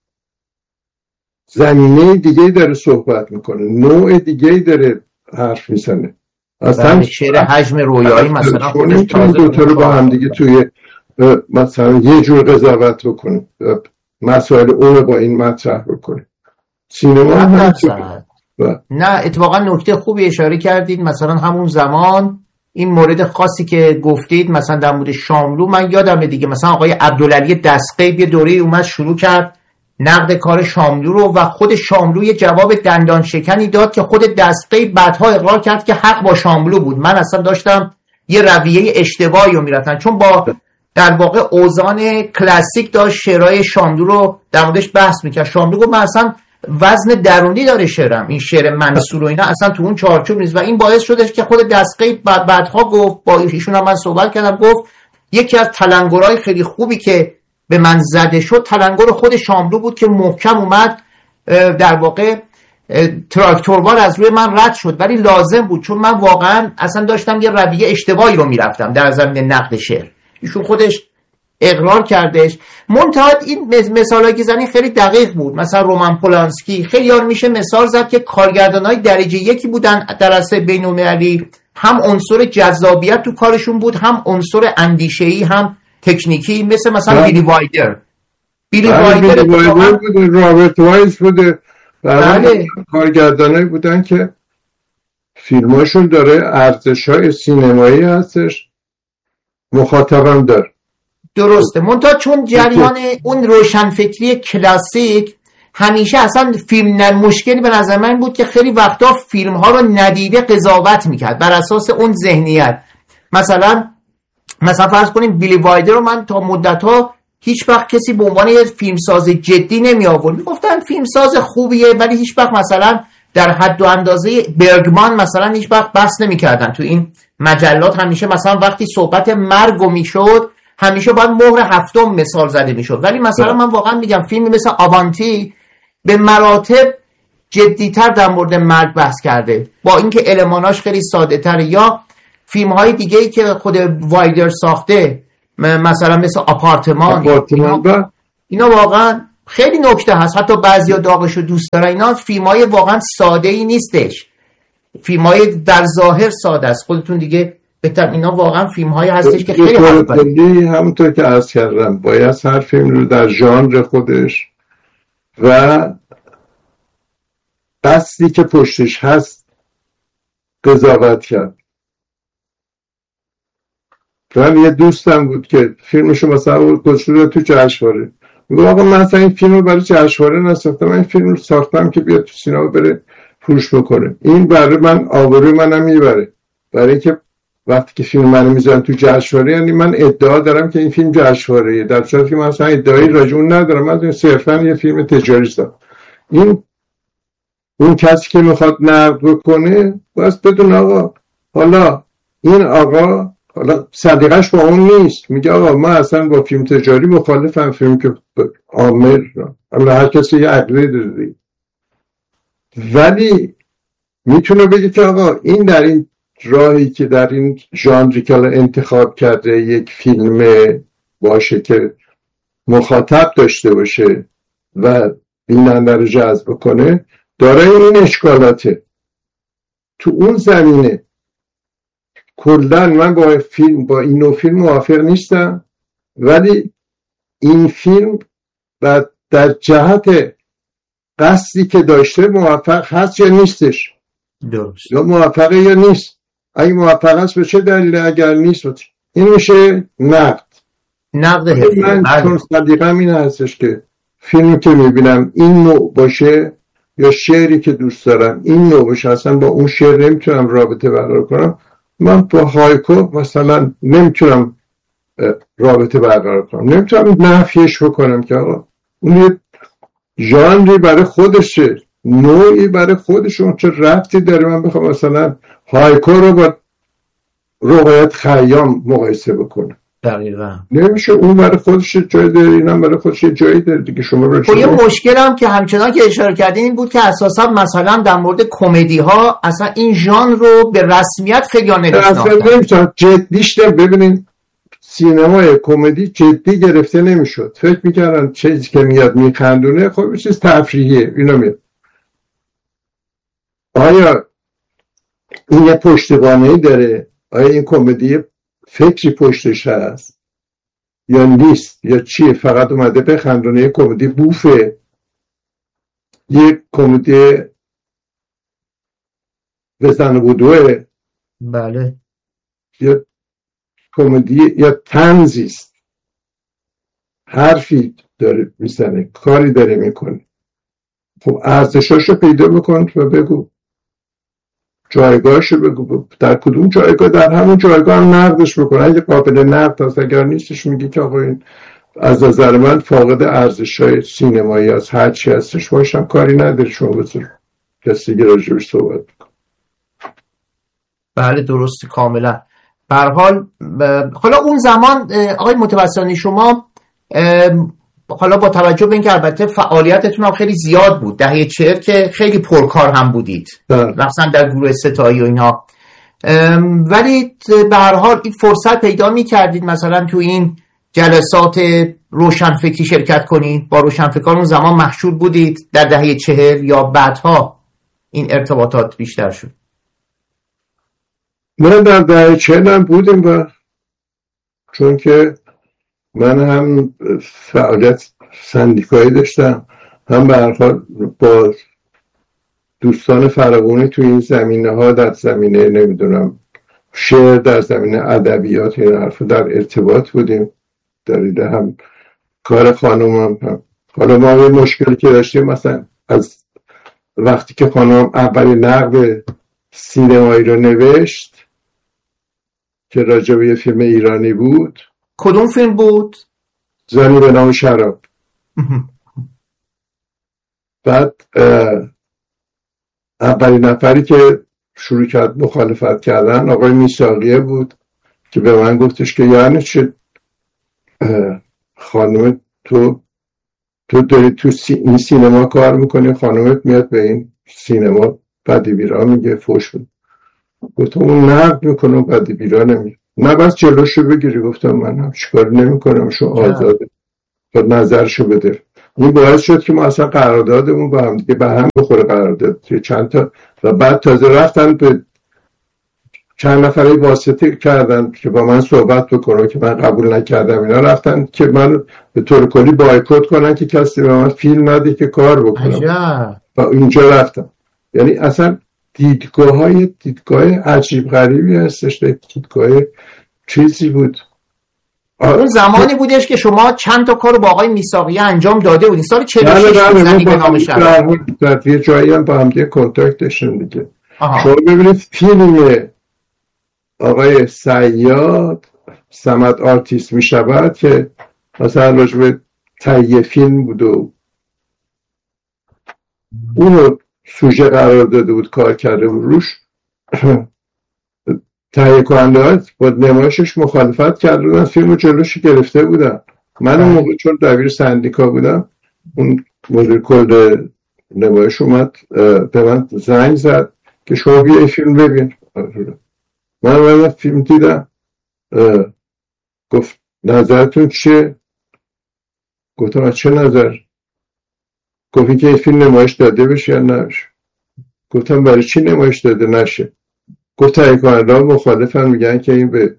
Speaker 3: زمینه دیگه داره صحبت میکنه، نوع دیگه داره حرف میزنه.
Speaker 2: اصلا شعر حجم رویایی مثلا خودش تازه
Speaker 3: دوتا رو با هم دیگه توی مثلا یه جور قضاوت بکنه، مسائل اون با این مطرح بکنه. سینما هم
Speaker 2: نه اتفاقا نکته خوبی اشاره کردید. مثلا همون زمان این مورد خاصی که گفتید مثلا در مورد شاملو، من یادمه دیگه مثلا آقای عبدالعلی دستقیب یه دوره اومد شروع کرد نقد کار شاملو رو و خود شاملو یه جواب دندان شکنی داد که خود دستقیب بعدها اقرار کرد که حق با شاملو بود. من اصلا داشتم یه رویه اشتباهی رو میرفتن، چون با در واقع اوزان کلاسیک داشت شعرهای شاملو رو در موردش بحث میکرد. شاملو گفت من اصلا وزن درونی داره شعرم، این شعر منصور و اینا اصلا تو اون چارچوب نیست. و این باعث شدش که خود دستقیب بعد بعدها گفت، با ایشون هم من صحبت کردم، گفت یکی از تلنگرهای خیلی خوبی که به من زده شد تلنگر خود شاملو بود که محکم اومد در واقع تراکتوروار از روی من رد شد، ولی لازم بود چون من واقعا اصلا داشتم یه رویه اشتباهی رو میرفتم در زمینه نقد شعر. ایشون خودش اقرار کردش. منتها این مثالایی که زنی خیلی دقیق بود. مثلا رومان پولانسکی خیلی یار میشه مثال زد که کارگردانای درجه یکی بودن در عرصه بین‌المللی، هم عنصر جذابیت تو کارشون بود، هم عنصر اندیشه‌ای، هم تکنیکی، مثل مثلا بیلی وایدر. بیلی وایدر
Speaker 3: بوده، رابرت وایس بوده، بله. کارگردانایی بودن که فیلماشون داره ارزش‌های سینمایی هستش، مخاطبم داره.
Speaker 2: درسته. منتها چون جریان اون روشنفکری کلاسیک همیشه اصلا فیلم مشکلی به نظر من بود که خیلی وقتا فیلم ها رو ندیده قضاوت میکرد بر اساس اون ذهنیت. مثلا مثلا فرض کنیم بیلی وایلدر رو من تا مدت ها هیچ وقت کسی به عنوان یه فیلمساز جدی نمی آورد، میگفتن فیلمساز خوبیه، ولی هیچ وقت مثلا در حد و اندازه برگمان مثلا هیچ وقت بحث نمی‌کردن. تو این مجلات همیشه مثلا وقتی صحبت مرگ میشد همیشه باید مهر هفتم مثال زده میشد، ولی مثلا من واقعا میگم فیلمی مثل آوانتی به مراتب جدی‌تر در مورد مرگ بحث کرده، با اینکه الماناش خیلی ساده‌تره. یا فیلم‌های دیگه‌ای که خود وایلدر ساخته مثلا مثل آپارتمان, آپارتمان اینا, اینا واقعا خیلی نکته هست، حتی بعضیا داغشو دوست دارن. اینا فیلم‌های واقعا ساده‌ای نیستش، فیلم‌های در ظاهر ساده است. خودتون دیگه بهتر، اینا واقعا فیلم‌های هستش که خیلی
Speaker 3: حرفه‌ای، همونطور که عرض کردم باید هر فیلم رو در ژانر خودش و قصدی که پشتش هست قضاوت کرد. من یه دوستم بود که فیلمشو مثلا گذاشته تو جشنواره، میگه آقا من اصلا این فیلم رو برای جشنواره نساختم، من این فیلم رو ساختم که بیاد تو سینما بره فروش بکنه. این برای من آبروی منم میبره، برای که وقتی که فیلم منو میذارن تو جشنواره یعنی من ادعا دارم که این فیلم جشنواره‌ایه، در صورتی که من اصلا ادعایی راجع اون ندارم، من صرفا یه فیلم تجاری ساختم. این اون کسی که میخواد نقد بکنه باید بدون آقا حالا این آقا حالا صدیقش با اون نیست، میگه آقا من اصلا با فیلم تجاری مخالفم، فیلم که عامر حالا هر کسی یه عقلی داره، ولی میتونه بگه که آقا این در این راهی که در این ژانری که انتخاب کرده یک فیلم باشه که مخاطب داشته باشه و بیننده رو جذب کنه داره این اشکالاته. تو اون زمینه کلاً من با فیلم با این نوع فیلم موافق نیستم، ولی این فیلم و در جهت قصدی که داشته موفق هست یا نیستش،
Speaker 2: درست
Speaker 3: یا موفقه یا نیست. اگه موفق هست به چه دلیله، اگر نیست این میشه نقد
Speaker 2: نقد
Speaker 3: حرفه‌ای. من چون صدیقم این هستش که فیلمی که میبینم این نوع باشه یا شعری که دوست دارم این نوع باشه، اصلا با اون شعر نمیتونم رابطه برقرار کنم، من با هایکو مثلا نمیتونم رابطه برقرار کنم، نمیتونم نفیش بکنم که آقا اون یه ژانری برای خودشه، نوعی برای خودشون، چه ربطی داره من بخوام مثلا هایکو رو با رباعیات خیام مقایسه بکنم؟
Speaker 2: دقیقاً
Speaker 3: نمیشه. اون برای خودش جای داره، اینم برای خودش جایی داره دیگه. شما رو
Speaker 2: خب یه مشکل هم که همچنان که اشاره کردین این بود که اساسا مثلا در مورد کمدی ها اصلا این ژانر رو به رسمیت خیلی نمی‌شناختن،
Speaker 3: نمی‌شناختن جدیش داره. ببینین سینمای کمدی جدی گرفته نمیشد، فکر میکردن چیزی که میاد میخندونه خب چیز تفریحیه اینا میاد. آیا این یه پشتوانه‌ای داره؟ آیا این کمدی فکری پشتش هست یا نیست یا چیه؟ فقط اومده بخندونه؟ یه کمدی بوفه، یه کمدی بزن و بودوه،
Speaker 2: بله،
Speaker 3: یا کمدی یا طنزیست، حرفی داره میزنه، کاری داره میکنه. خب ارزشاشو پیدا بکن و بگو، جایگاهشو بگو، در کدوم جایگاه، در همون جایگاه هم نقدش بکن. اگه قابل نقد هست، اگر نیستش میگی که آقا این از نظر من فاقد ارزش‌های سینمایی از هر چی هستش، باشم کاری نداره، شما بذار کسی که راجبش صحبت بکن.
Speaker 2: بله درست، کاملا. به هر حال حالا اون زمان آقای متوسلی شما حالا با توجه به اینکه البته فعالیتتون هم خیلی زیاد بود، دهه چهل که خیلی پرکار هم بودید مثلا در گروه ستایی و اینا، ولی به هر حال این فرصت پیدا می‌کردید مثلا تو این جلسات روشنفکری شرکت کنید، با روشنفکران اون زمان مشهور بودید در دهه چهل یا بعدها این ارتباطات بیشتر شد؟
Speaker 3: من در دهه چهل هم بودیم و چون که من هم فعالیت سندیکایی داشتم، هم به هر حال با دوستان فراوانی تو این زمینه ها، در زمینه نمیدونم شعر، در زمینه ادبیات، این حرف در ارتباط بودیم. داریده هم کار خانومم هم حالا ما یه مشکلی که داشتیم مثلا از وقتی که خانم اولین نقد سینمایی رو نوشت که راجع به یه فیلم ایرانی بود.
Speaker 2: کدوم فیلم بود؟
Speaker 3: زنی به نام شراب. بعد اولین نفری که شروع کرد مخالفت کردن آقای میثاقیه بود که به من گفتش که یعنی چه خانم تو تو داری تو سی این سینما کار میکنی، خانمت میاد به این سینما بدی بیرا میگه، فوش بود. گفتم اون نقد میکنه بدی بیرا نمیگه، نه بس جلوشو بگیری. گفتم من هم چیکار نمیکنم، شو آزاده، خود نظرشو بده. این باعث شد که ما اصلا قراردادمون با هم دیگه به هم بخوره، قرارداد چند تا. و بعد تازه رفتن به چند نفره واسطه کردن که با من صحبت بکنن که من قبول نکردم، اینا رفتن که من به طور کلی بایکوت کنن که کسی به من فیلم نده که کار بکنم. و اینجا رفتم. یعنی اصلا دیدگاه های دیدگاه عجیب غریبی هستش، دیدگاه چیزی بود.
Speaker 2: اون زمانی بودش که شما چند تا کارو با آقای میثاقیه انجام داده بودین، سال چهل و شش بود زنی به نام شراب.
Speaker 3: در یه جایی هم با هم دیگه کنتاکت داشتیم دیگه. شما ببینید فیلم آقای صیاد صمد آرتیست می شود که مثلا راجع به تهیه فیلم بود و اونو سوژه قرار داده بود، کار کرده بود روش. تهیه کننده ها با نمایشش مخالفت کرده بودن، فیلمو جلوش گرفته بودن. من اون موقع چون دبیر سندیکا بودم، اون مدیر کل نمایش اومد به من زنگ زد که شما بیا فیلم ببین. من من فیلم دیدم، گفت نظرتون چیه؟ گفتم چه نظر؟ گفت که این فیلم نمایش داده بشه یا نشه. گفتم برای چی نمایش داده نشه؟ گفت تهیه کننده ها مخالفن، میگن که این به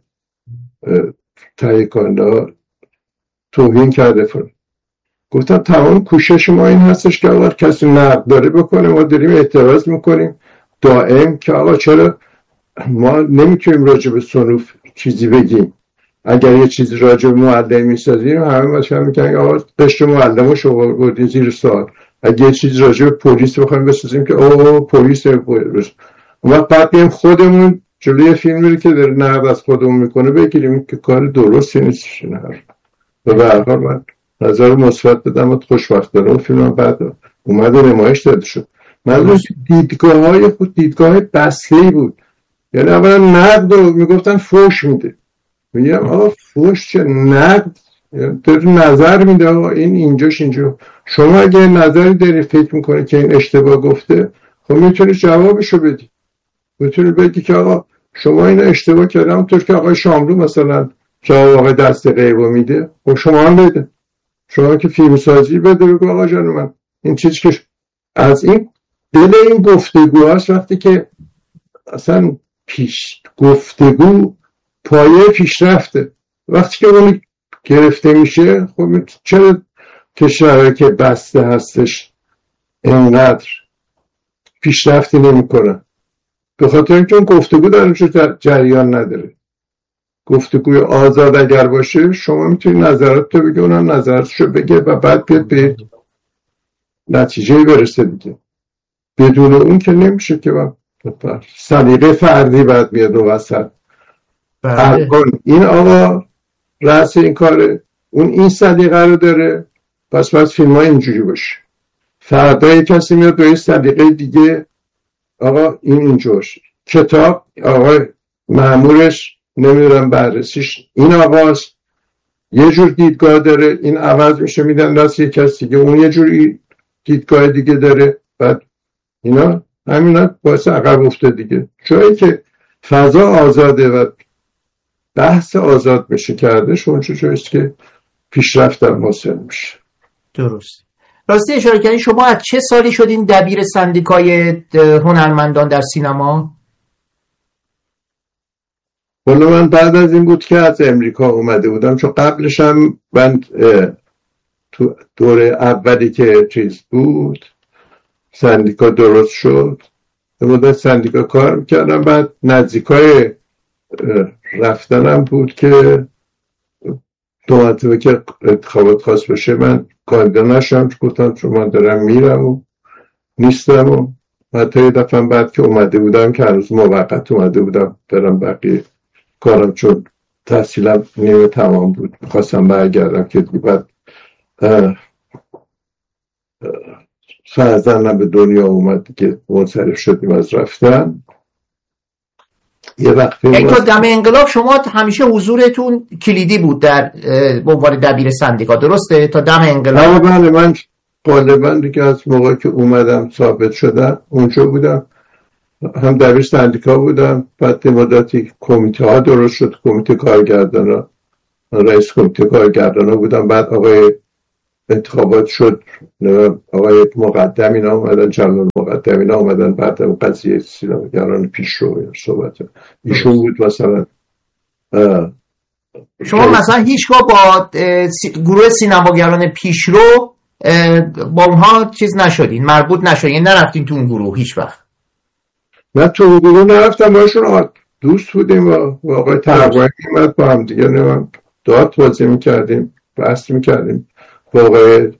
Speaker 3: تهیه کننده ها توهین کرده فرد. گفتم تمام کوشش ما این هستش که اگر کسی نقد داره بکنه، ما داریم اعتراض میکنیم دائم که آقا چرا ما نمیتونیم راجع به صنوف چیزی بگیم. اگر یه چیزی راجع به معلم میسازیم همه باشه میگن آقا قشر معلمو شما بردین زیر سوال. اگه یه چیزی راجع به پلیس بخوایم بسازیم که اوه پلیس پلیس، ما بعد بیم خودمون جلوی فیلمی که داره نقد از خودمون میکنه بگیریم که کار درستی نیست. نه و به هر حال من نظر مثبت بدم و خوشبختانه اون فیلم بعد اومد نمایش داده شد. من دیدگاه های خود دیدگاه بسیاری بود. یعنی اولا نقد رو میگفتن فوش میده، میگم آقا فوش چه، نقد داره نظر میده آقا این اینجاش اینجا. شما اگه نظری داری فکر میکنه که این اشتباه گفته، خب میتونی جوابشو بدی، میتونی بگی که آقا شما این اشتباه کردم، اونطور که آقای شاملو مثلا جواب آقای دست غیبو میده، خب شما هم بده. شما که فیلم سازی بده بگو آقا جان من این چیز که از این دل این گفتگو هست، وقتی که اصلا پیش گفتگو پایه پیشرفته، وقتی که اون گرفته میشه خب چرا کشورهایی که بسته هستش اینقدر پیشرفتی نمی کنن؟ به خاطر اینکه اون گفتگو در اونجا جریان نداره. گفتگوی آزاد اگر باشه شما میتونی نظرات تو بگه، اونم نظراتشو بگه و بعد بیاد به نتیجه برسه دیگه. بدون اون که نمیشه که من سلیقه فردی بعد میاد و وسط. این آقا رأس این کاره، اون این سلیقه رو داره، پس باید فیلم ها اینجوری باشه. فردا کسی میاد به این سلیقه دیگه، آقا این اینجوش. کتاب آقا مأمورش نمیدونم بررسیش این آقاست، یه جور دیدگاه داره، این عوض میشه میدن دست یه کسی دیگه، اون یه جوری دیدگاه دیگه داره. بعد اینا همینا باعث عقب افته دیگه. جایی که فضا آزاده و بحث آزاد میشه کردش، اونجا جاییست که پیشرفت هم حاصل میشه.
Speaker 2: درست. راستی اشاره کردین شما از چه سالی شدین دبیر سندیکای هنرمندان در سینما؟
Speaker 3: والا من بعد از این بود که از امریکا اومده بودم، چون قبلش هم من تو دوره اولی که چیز بود سندیکا درست شد مدت سندیکا کار میکردم. بعد نزدیکای رفتنم بود که دو مرتبه که انتخابات خواست بشه من کاندیدا نشم، گفتم چون من دارم میرم و نیستم. و حتی یه دفعه بعد که اومده بودم که هنوز موقت اومده بودم برم بقیه کارم، چون تحصیلم نیمه تمام بود خواستم برگردم که بعد فرزندم به دنیا اومد که منصرف شدیم از رفتن. یه وقتی
Speaker 2: ای تا دم انقلاب شما همیشه حضورتون کلیدی بود در به عنوان دبیر سندیکا، درسته؟ تا دم انقلاب.
Speaker 3: بله من غالبا دیگه از موقعی که اومدم ثابت شدم اونجا بودم، هم دبیر سندیکا بودم، بعد مدتی کمیته ها درست شد، کمیته کارگردان ها، رئیس کمیته کارگردان ها بودم. بعد آقای انتخابات شد، آقای مقدم اینا اومدن، جلال مقدم اینا اومدن، بعد قضیه سینماگران پیشرو صحبت ایشون بود. مثلا
Speaker 2: شما مثلا هیچگاه با گروه سینماگران پیشرو با اونها چیز نشدین، مربوط نشدین، یعنی نرفتین تو اون گروه هیچ وقت؟
Speaker 3: من تو اون گروه نرفتم، باشون دوست بودیم و آقای تقوایی میمد با هم دیگه نمیم داد بازی میکردیم، بحث میکردیم با آقای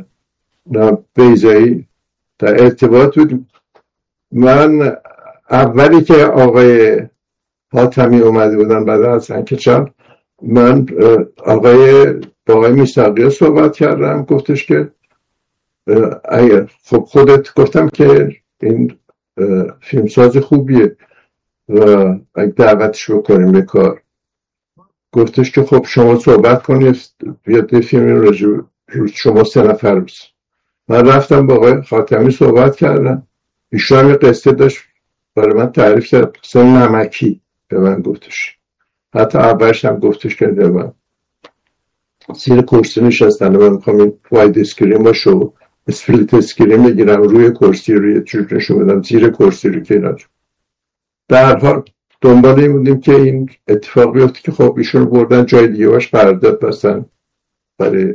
Speaker 3: بیضایی در ارتباط بودیم. من اولی که آقای حاتمی اومده بودن بعد از انکچل، من آقای با آقای میثاقی صحبت کردم، گفتش که خب خودت، گفتم که این فیلمساز خوبیه و اگه دعوتش بکنیم به کار، گفتش که خب شما صحبت کنید بیاد فیلم راجع شما سه نفر بس. من رفتم با آقای خاتمی صحبت کردم، ایشون هم یه قصه داشت برای من تعریف کرد، قصه نمکی به من گفتش. حتی اولش هم گفتش که من زیر کرسی نشستن و من میخوام این واید اسکرین باشه و اسپلیت اسکرین بگیرم روی کرسی، روی چوب نشون بدم زیر کرسی رو که اینا. در حال دنبال این بودیم که این اتفاق بیفته که خب ایشون بردن جای دیگه باش قرارداد بستن برای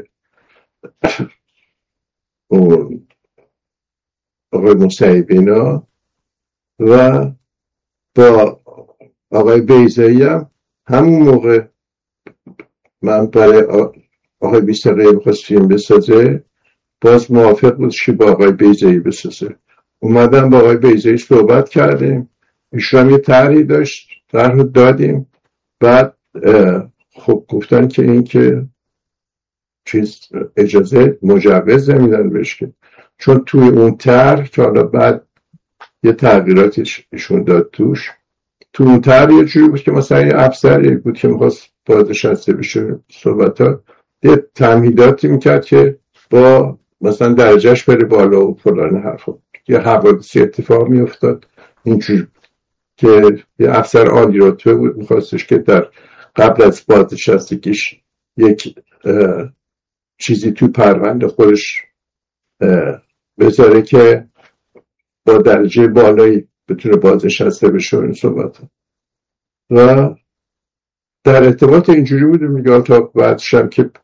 Speaker 3: اون آقای مصیبینا و با آقای بیضایی هم همون موقع من برای آقای بیستقیه بخواست فیلم بسازه، باز موافق بود که با آقای بیضایی بسازه. اومدم با آقای بیضایی صحبت کردیم، ایشون یه طرحی داشت، طرح دادیم. بعد خب گفتن که این که چیز اجازه مجوز نمیدن بهش، که چون توی اون طرح که حالا بعد یه تغییراتش ایشون داد توش، تو اون طرح یه جوری بود که مثلا یه افسری بود که میخواست بازنشسته بشه، صحبت ها یه تمهیداتی میکرد که با مثلا درجهش بره بالا و فلان حرفا، یه حوادثی اتفاق میافتاد اینجوری که یه افسر عالی رتبه بود میخواستش که در قبل از بازنشستگیش یک چیزی توی پرونده خودش بذاره که با درجه بالایی بتونه بازنشسته بشه و این صحبت. و در ارتباط اینجوری بوده میگم تا بعدش هم که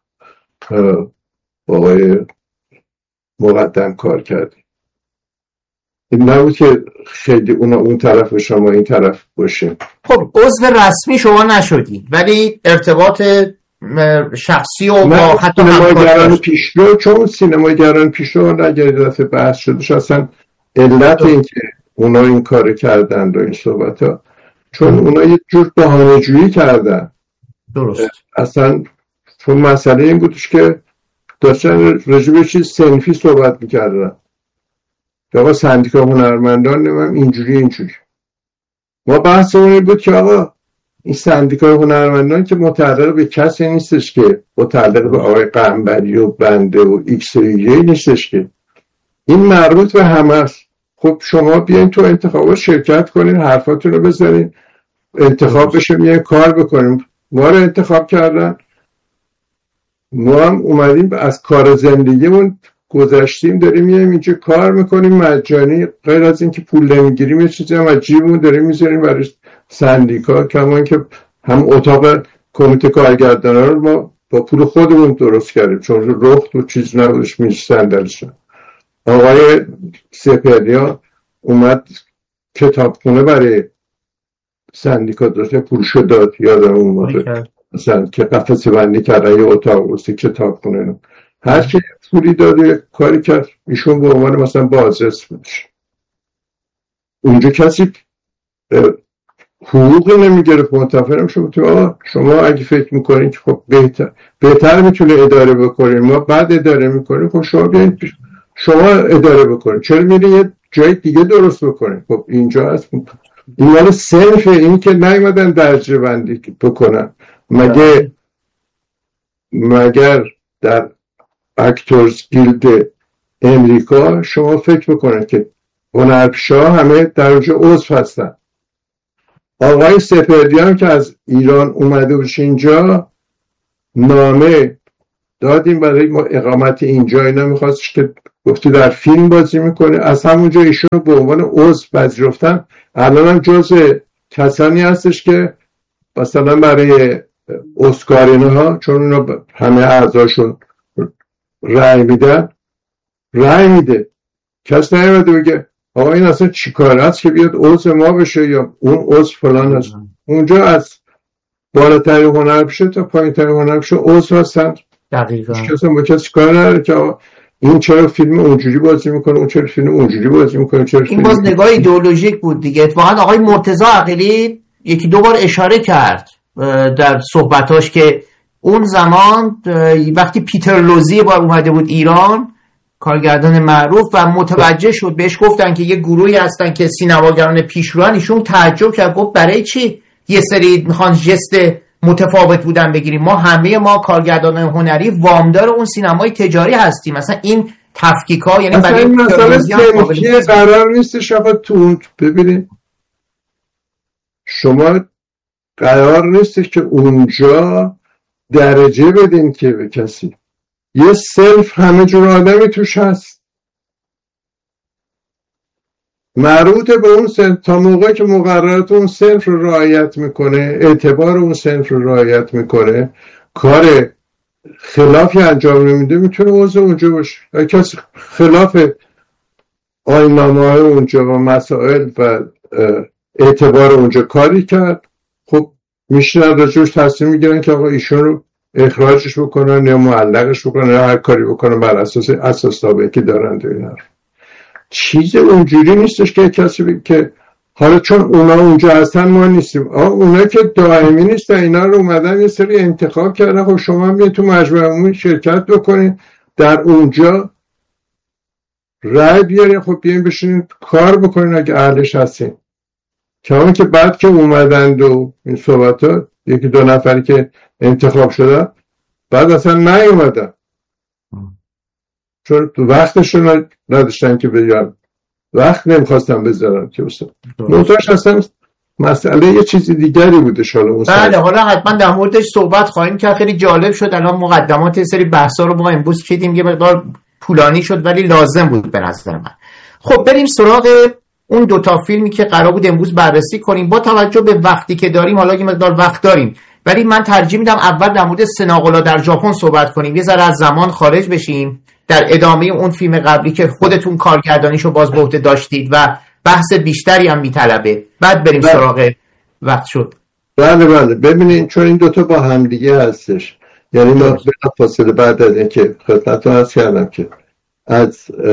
Speaker 3: آقای مقدم کار کردیم. این نبود که خیلی اونا اون طرف و شما این طرف باشیم.
Speaker 2: خب عضو رسمی شما نشدی ولی ارتباط شخصی و با حتی
Speaker 3: سینماگران پیشرو، چون سینماگران پیشرو اگر دفعه بحث شده اصلا علت این که اونا این کار کردن و این صحبت ها، چون اونا یه جور بهانه جویی کردن.
Speaker 2: درست.
Speaker 3: اصلا چون مسئله این بودش که داشتن رجوع چیز صنفی صحبت میکردن که آقا سندیکا هنرمندان نمیم اینجوری اینجوری. ما بحث اون بود که آقا این سندیکای هنرمندان که متعلق به کسی نیستش، که متعلق به آقای قنبری و بنده و ایکس و ایگری نیستش، که این مربوط به همه است. خب شما بیاین تو انتخابات شرکت کنین، حرفاتون رو بزنین، انتخاب بشه میاین کار بکنیم. ما رو انتخاب کردن، ما هم اومدیم از کار زندگیمون گذشتیم، داریم میایم اینجا کار میکنیم مجانی، غیر از این که پول نمیگیریم یه چیزی هم از جیبمون داریم میذاریم برای سندیکا. کما که هم اتاق کمیته کارگردانا رو ما با پول خودمون درست کردیم، چون رخت و چیز نبودش، میز صندلیش. آقای سپهریا اومد کتابخونه برای سندیکا داشت، پولشو داد، یادم اومد مثلا که قفسه بندی کردن یه اتاق واسه کتاب خونه، هر کی پولی داده کاری کرد ایشون به عنوان مثلا بازرس بشه. اونجا کسی حقوقی نمیگرفت. متفرم شما شما اگه فکر میکنین که خب بهتر بهتر میتونه اداره بکنین، ما بعد اداره میکنیم، خب شما بیاین شما اداره بکنین، چرا میرین یه جای دیگه درست بکنین؟ خب اینجا هست این مال صرف این که نیومدن درجه بندی بکنن. مگه مگر در اکتورز گیلد امریکا شما فکر بکنید که هنرپیشه‌ها همه در اونجا عضو هستن. آقای سپهریان که از ایران اومده بودش اینجا، نامه دادیم برای ما اقامت اینجا، اینا میخواستش که گفتی در فیلم بازی میکنه، از همونجا ایشون به عنوان عضو پذیرفتن. الان هم جز کسانی هستش که مثلا برای اسکارینها، چون اونا همه اعضاشون رأی میدن، رأی میده. کس نیومده بگه آقا این اصلا چی کار هست که بیاد عضو ما بشه یا اون عضو فلان هست. اونجا از بالاترین هنرپیشه تا پایین‌ترین هنرپیشه عضو هستن.
Speaker 2: دقیقاً
Speaker 3: کسی با کسی کار نداره که این چرا فیلم اونجوری بازی میکنه، اون چرا فیلم اونجوری بازی میکنه، چرا
Speaker 2: این باز نگاه ایدئولوژیک بود دیگه. اتفاقا آقای مرتضی عقیلی یکی دو بار اشاره کرد در صحبتاش که اون زمان وقتی پیتر لوزی بار اومده بود ایران، کارگردان معروف، و متوجه شد بهش گفتن که یه گروهی هستن که سینماگران پیشروان، ایشون تعجب کرد، گفت برای چی یه سری میخوان جست متفاوت بودن بگیریم؟ ما همه ما کارگردانان هنری وامدار اون سینمای تجاری هستیم. مثلا این تفکیک‌ها یعنی برای
Speaker 3: مثلا تلویزیون قرار نیست شما تو ببینید، شما قرار نیست که اونجا درجه بدین که به کسی، یه سلف همه جور آدمی توش هست، مربوط به اون سلف. تا موقعی که مقررات اون سلف رو رعایت میکنه، اعتبار اون سلف رو رعایت میکنه، کار خلافی انجام نمیده، میتونه عضو اونجا باشه. اگه کسی خلاف آیین‌نامه‌های اونجا و مسائل و اعتبار اونجا کاری کرد، خب میشنن راجعش تصمیم میگیرن که آقا ایشون رو اخراجش بکنن یا معلقش بکنن یا هر کاری بکنن بر اساس اساسنامه‌ای که دارن. دیگه چیز اونجوری نیستش که کسی بگه که حالا چون اونا اونجا هستن ما نیستیم. آه اونا که دائمی نیستن، اینا رو اومدن یه سری انتخاب کردن، خب شما هم بیاید تو مجمع عمومی شرکت بکنید، در اونجا رای بیارین، خب بیاین بشینید کار بکنین اگه اهلش هستین. که همون که بعد که اومدند و این صحبت ها، یکی دو نفری که انتخاب شدن بعد اصلا نیومدن چون وقتش رو نداشتن که بگن، وقت نمیخواستن بذارن که بسن منتاش اصلا مسئله یه چیزی دیگری بوده. شالا
Speaker 2: بله، حالا حتما در موردش صحبت خواهیم که خیلی جالب شد. الان مقدمات یه سری بحثا رو ما امروز چیدیم، یه مقدار طولانی شد ولی لازم بود به نظر من. خب بریم سراغ اون دوتا فیلمی که قرار بود امروز بررسی کنیم. با توجه به وقتی که داریم، حالا یه مقدار وقت داریم، ولی من ترجیح میدم اول در مورد سناغلا در ژاپن صحبت کنیم، یه ذره از زمان خارج بشیم، در ادامه اون فیلم قبلی که خودتون کارگردانیشو باز به عهده داشتید و بحث بیشتری هم میطلبه، بعد بریم بله. سراغ وقت شد.
Speaker 3: بله بله ببینید، چون این دوتا با هم دیگه هستش، یعنی ما بلا فاصله بعد از این که خدمتتون عرض کردم که از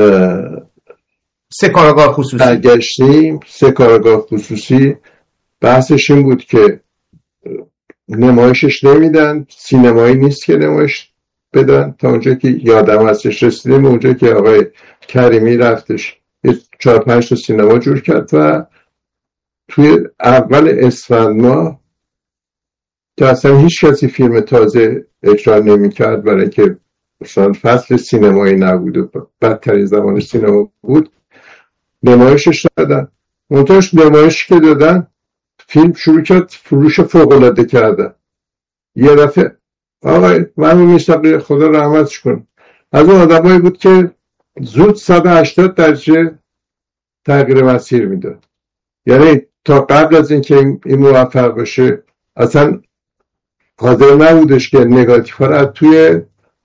Speaker 2: سه کارگاه خصوصی
Speaker 3: برگشتیم، سه کارگاه خصوصی بحثش این بود که نمایشش نمیدن، سینمایی نیست که نمایش بدن. تا اونجا که یادم هستش رسیدیم اونجا که آقای کریمی رفتش چهار پنج تا سینما جور کرد و توی اول اسفند ماه که اصلا هیچ کسی فیلم تازه اجرا نمی کرد برای که مثلا فصل سینمایی نبود و بدترین زمان سینما بود، نمایشش دادن. منتهاش نمایشی که دادن فیلم شروع کرد فروش فوق‌العاده کردن. یه دفعه آقای محمود میثاقی خدا رحمتش کنه از اون آدمایی بود که زود صد و هشتاد درجه تغییر مسیر میداد. یعنی تا قبل از اینکه این موفق بشه اصلا حاضر نبودش که نگاتیف ها رو توی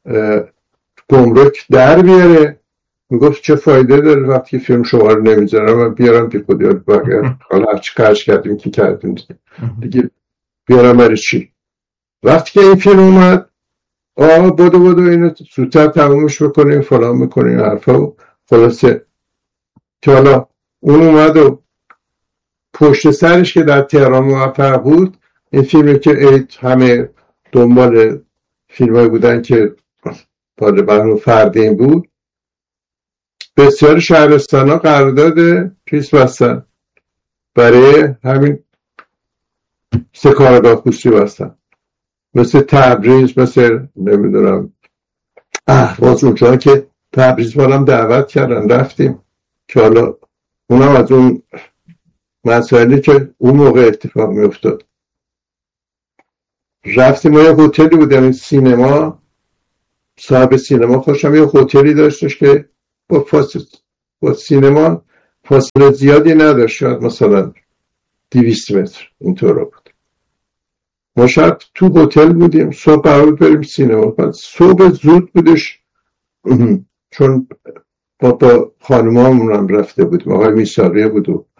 Speaker 3: گمرک در بیاره. میگفت چه فایده داره وقتی فیلم شما رو نمیذارم من بیارم بی خودی رو بگر حالا هرچی کارش کردیم که کردیم دیگه بیارم برای چی. وقتی که این فیلم اومد، آقا بودو بودو اینو زودتر تمومش بکنیم فلان بکنیم حرفا و خلاصه که حالا اون اومد و پشت سرش که در تهران موفق بود، این فیلمی که اید همه دنبال فیلمایی بودن که بالا برنو فردین بود، بسیار شهرستان ها قرارداد چیز بستن برای همین سه کارگاه خصوصی بستن، مثل تبریز، مثل نمیدونم اهواز. اونجا که تبریز بارم دعوت کردن رفتیم که حالا اونم از اون مسائلی که اون موقع اتفاق می افتاد. رفتیم ما یه هتلی بودم، این سینما، صاحب سینما خوشم یه هتلی داشتش که با, فاصله با سینما فاصله زیادی نداشت، شاید مثلا دویست متر اینطور بود. ما شب تو هتل بودیم، صبح قرار بریم سینما. بعد صبح زود بودش چون با, با خانمامون هم رفته بودیم، آقای میساقیه بود و